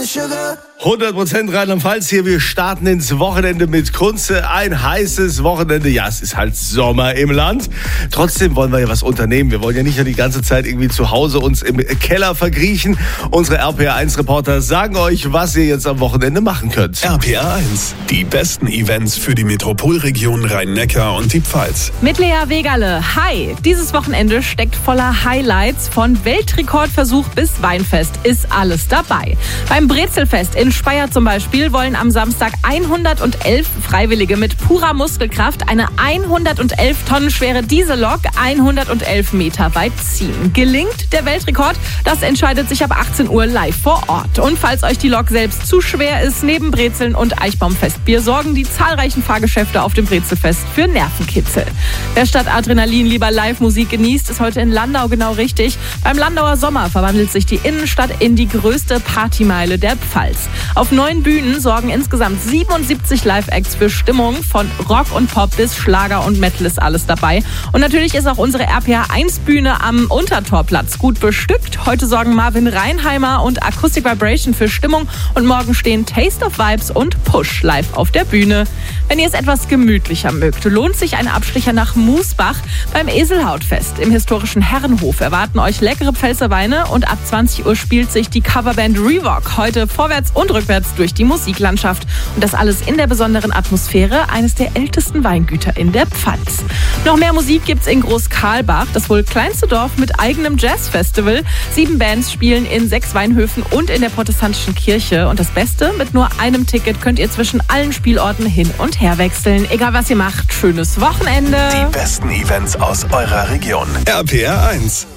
100% Rheinland-Pfalz hier. Wir starten ins Wochenende mit Kunze. Ein heißes Wochenende. Ja, es ist halt Sommer im Land. Trotzdem wollen wir ja was unternehmen. Wir wollen ja nicht nur die ganze Zeit irgendwie zu Hause uns im Keller verkriechen. Unsere RPR1-Reporter sagen euch, was ihr jetzt am Wochenende machen könnt. RPR1, die besten Events für die Metropolregion Rhein-Neckar und die Pfalz. Mit Lea Wegerle. Hi! Dieses Wochenende steckt voller Highlights. Von Weltrekordversuch bis Weinfest ist alles dabei. Beim Brezelfest in Speyer zum Beispiel wollen am Samstag 111 Freiwillige mit purer Muskelkraft eine 111 Tonnen schwere Diesellok 111 Meter weit ziehen. Gelingt der Weltrekord? Das entscheidet sich ab 18 Uhr live vor Ort. Und falls euch die Lok selbst zu schwer ist, neben Brezeln und Eichbaumfestbier sorgen die zahlreichen Fahrgeschäfte auf dem Brezelfest für Nervenkitzel. Wer statt Adrenalin lieber Live-Musik genießt, ist heute in Landau genau richtig. Beim Landauer Sommer verwandelt sich die Innenstadt in die größte Partymeile der Pfalz. Auf 9 Bühnen sorgen insgesamt 77 Live-Acts für Stimmung. Von Rock und Pop bis Schlager und Metal ist alles dabei. Und natürlich ist auch unsere RPR1-Bühne am Untertorplatz gut bestückt. Heute sorgen Marvin Reinheimer und Acoustic Vibration für Stimmung. Und morgen stehen Taste of Vibes und Push live auf der Bühne. Wenn ihr es etwas gemütlicher mögt, lohnt sich ein Abstecher nach Musbach beim Eselhautfest. Im historischen Herrenhof erwarten euch leckere Pfälzer Weine und ab 20 Uhr spielt sich die Coverband Revok heute vorwärts und rückwärts durch die Musiklandschaft. Und das alles in der besonderen Atmosphäre eines der ältesten Weingüter in der Pfalz. Noch mehr Musik gibt's in Großkarlbach, das wohl kleinste Dorf mit eigenem Jazzfestival. 7 Bands spielen in 6 Weinhöfen und in der protestantischen Kirche. Und das Beste, mit nur einem Ticket könnt ihr zwischen allen Spielorten hin und her wechseln. Egal was ihr macht, schönes Wochenende. Die besten Events aus eurer Region. RPR1.